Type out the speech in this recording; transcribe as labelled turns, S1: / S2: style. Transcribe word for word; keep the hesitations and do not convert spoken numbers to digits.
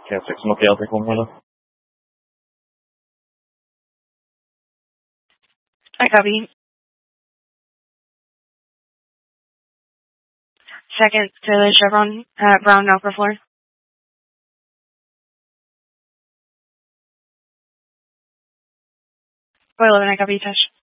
S1: Cat six Smoky, I'll take one more.
S2: I copy. Second to the Chevron at Brown Upper Floor. four eleven, I copy, touch.